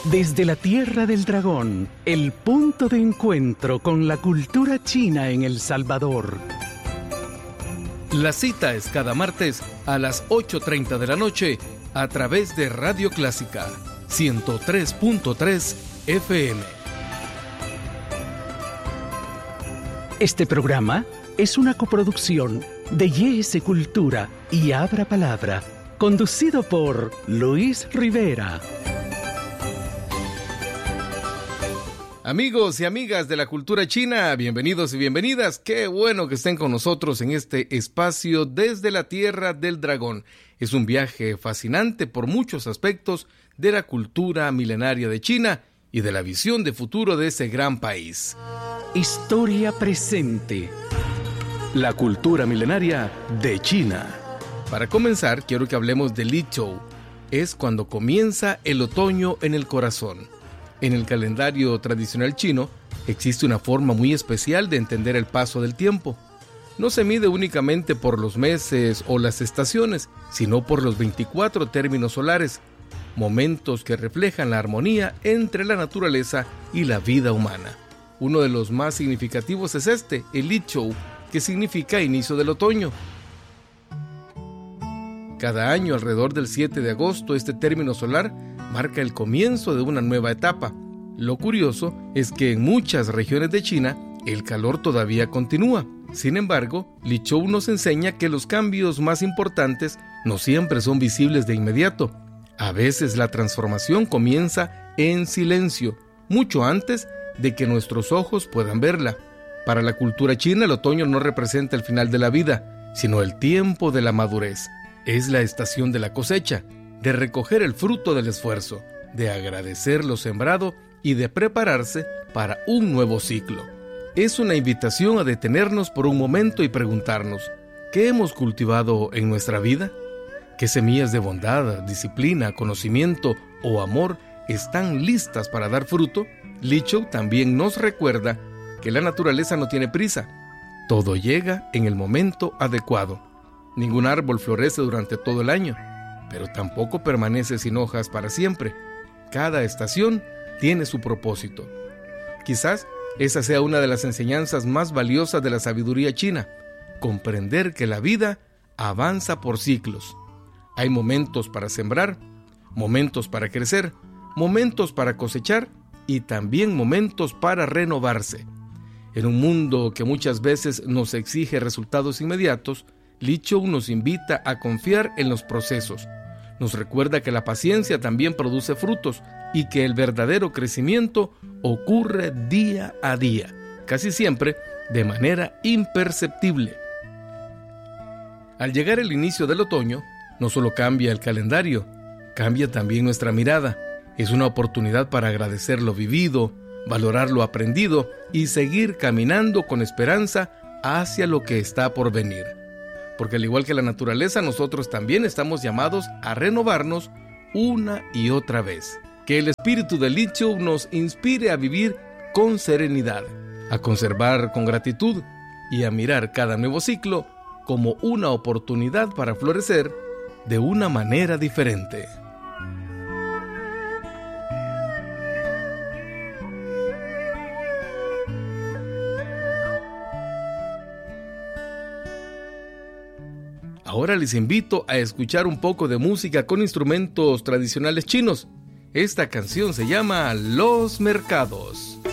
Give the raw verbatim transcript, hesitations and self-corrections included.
Desde la Tierra del Dragón, el punto de encuentro con la cultura china en El Salvador. La cita es cada martes a las ocho treinta de la noche a través de Radio Clásica ciento tres punto tres F M. Este programa es una coproducción de Y S Cultura y Abra Palabra, conducido por Luis Rivera. Amigos y amigas de la cultura china, bienvenidos y bienvenidas. Qué bueno que estén con nosotros en este espacio desde la Tierra del Dragón. Es un viaje fascinante por muchos aspectos de la cultura milenaria de China y de la visión de futuro de ese gran país. Historia presente. La cultura milenaria de China. Para comenzar, quiero que hablemos de Lichou. Es cuando comienza el otoño en el corazón. En el calendario tradicional chino existe una forma muy especial de entender el paso del tiempo. No se mide únicamente por los meses o las estaciones, sino por los veinticuatro términos solares, momentos que reflejan la armonía entre la naturaleza y la vida humana. Uno de los más significativos es este, el Lichou, que significa inicio del otoño. Cada año, alrededor del siete de agosto, este término solar marca el comienzo de una nueva etapa. Lo curioso es que en muchas regiones de China el calor todavía continúa. Sin embargo, Lichou nos enseña que los cambios más importantes no siempre son visibles de inmediato. A veces la transformación comienza en silencio, mucho antes de que nuestros ojos puedan verla. Para la cultura china, el otoño no representa el final de la vida, sino el tiempo de la madurez. Es la estación de la cosecha, de recoger el fruto del esfuerzo, de agradecer lo sembrado y de prepararse para un nuevo ciclo. Es una invitación a detenernos por un momento y preguntarnos, ¿qué hemos cultivado en nuestra vida? ¿Qué semillas de bondad, disciplina, conocimiento o amor están listas para dar fruto? Lichou también nos recuerda que la naturaleza no tiene prisa. Todo llega en el momento adecuado. Ningún árbol florece durante todo el año, pero tampoco permanece sin hojas para siempre. Cada estación tiene su propósito. Quizás esa sea una de las enseñanzas más valiosas de la sabiduría china, comprender que la vida avanza por ciclos. Hay momentos para sembrar, momentos para crecer, momentos para cosechar y también momentos para renovarse. En un mundo que muchas veces nos exige resultados inmediatos, Lichou nos invita a confiar en los procesos. Nos recuerda que la paciencia también produce frutos y que el verdadero crecimiento ocurre día a día, casi siempre de manera imperceptible. Al llegar el inicio del otoño, no solo cambia el calendario, cambia también nuestra mirada. Es una oportunidad para agradecer lo vivido, valorar lo aprendido y seguir caminando con esperanza hacia lo que está por venir. Porque al igual que la naturaleza, nosotros también estamos llamados a renovarnos una y otra vez. Que el espíritu de Lichou nos inspire a vivir con serenidad, a conservar con gratitud y a mirar cada nuevo ciclo como una oportunidad para florecer de una manera diferente. Ahora les invito a escuchar un poco de música con instrumentos tradicionales chinos. Esta canción se llama Los Mercados.